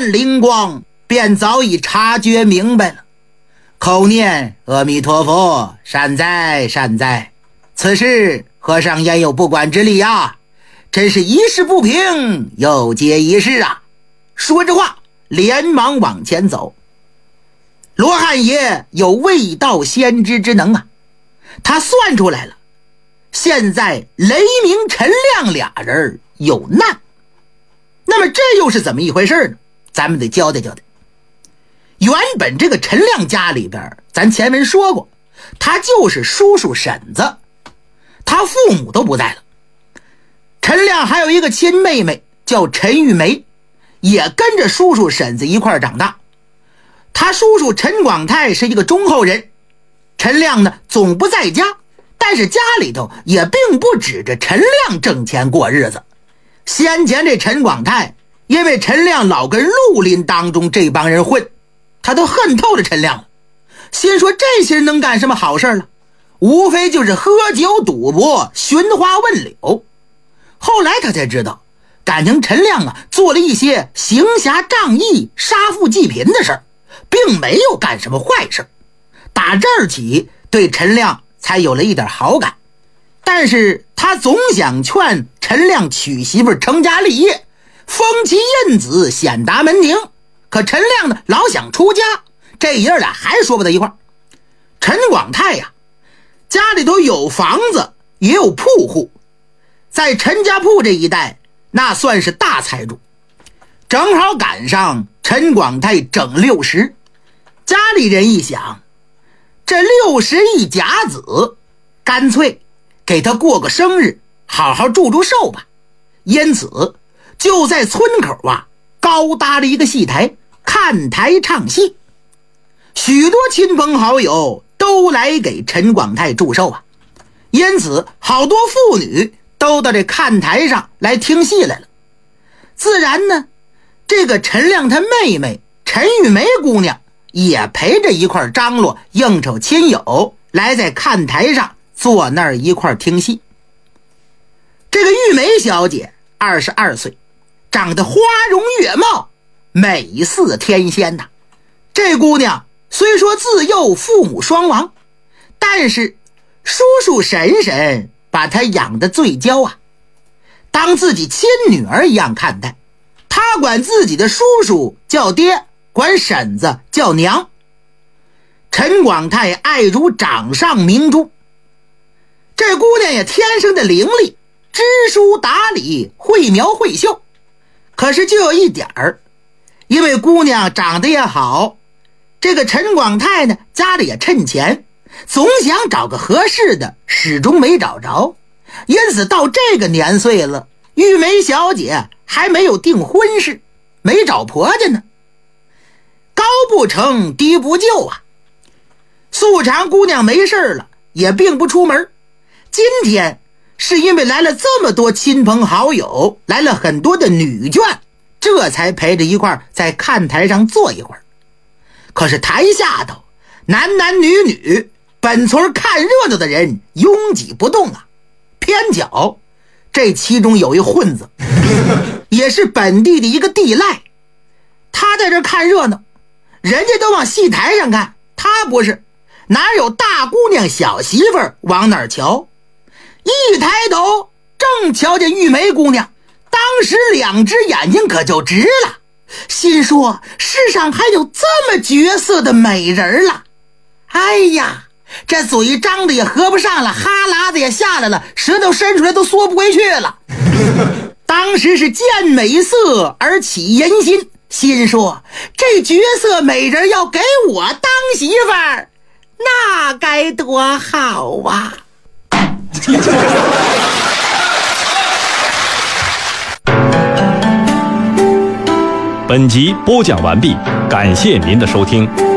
瞬灵光，便早已察觉明白了，口念阿弥陀佛，善哉善哉。此事和尚焉有不管之理啊？真是一事不平又结一事啊！说着话，连忙往前走。罗汉爷有未道先知之能啊，他算出来了，现在雷鸣陈亮俩人有难。那么这又是怎么一回事呢？咱们得交代交代。原本这个陈亮家里边，咱前文说过，他就是叔叔婶子，他父母都不在了。陈亮还有一个亲妹妹叫陈玉梅，也跟着叔叔婶子一块长大。他叔叔陈广泰是一个忠厚人，陈亮呢总不在家，但是家里头也并不指着陈亮挣钱过日子。先前这陈广泰因为陈亮老跟绿林当中这帮人混，他都恨透了陈亮了，心说这些人能干什么好事了，无非就是喝酒赌博寻花问柳。后来他才知道，感情陈亮啊做了一些行侠仗义杀富济贫的事儿，并没有干什么坏事。打这儿起对陈亮才有了一点好感，但是他总想劝陈亮娶媳妇成家立业，封其印子显达门庭，可陈亮呢老想出家，这爷儿俩还说不到一块儿。陈广泰呀，家里头有房子也有铺户，在陈家铺这一带那算是大财主，正好赶上陈广泰整60，家里人一想，这60一甲子，干脆给他过个生日，好好祝祝寿吧。因此就在村口啊高搭了一个戏台，看台唱戏，许多亲朋好友都来给陈广泰祝寿啊。因此好多妇女都到这看台上来听戏来了。自然呢，这个陈亮他妹妹陈玉梅姑娘也陪着一块张罗应酬亲友，来在看台上坐那儿一块听戏。这个玉梅小姐22岁，长得花容月貌，美似天仙呐。这姑娘虽说自幼父母双亡，但是叔叔婶婶把她养得最娇啊，当自己亲女儿一样看待。她管自己的叔叔叫爹，管婶子叫娘。陈广泰爱如掌上明珠，这姑娘也天生的伶俐，知书达理，会描会绣。可是就有一点儿，因为姑娘长得也好，这个陈广泰呢家里也趁钱，总想找个合适的，始终没找着。因此到这个年岁了，玉梅小姐还没有订婚事，没找婆家呢。高不成低不就啊，素常姑娘没事了也并不出门。今天是因为来了这么多亲朋好友，来了很多的女眷，这才陪着一块在看台上坐一会儿。可是台下头男男女女，本村看热闹的人拥挤不动啊。偏巧这其中有一混子，也是本地的一个地赖，他在这看热闹，人家都往戏台上看，他不是，哪有大姑娘小媳妇儿往哪儿瞧。一抬头正瞧见玉梅姑娘，当时2只眼睛可就直了，心说世上还有这么绝色的美人了。哎呀，这嘴张的也合不上了，哈喇子也下来了，舌头伸出来都缩不回去了。当时是见美色而起淫心，心说这绝色美人要给我当媳妇儿，那该多好啊。 本集播讲完毕，感谢您的收听。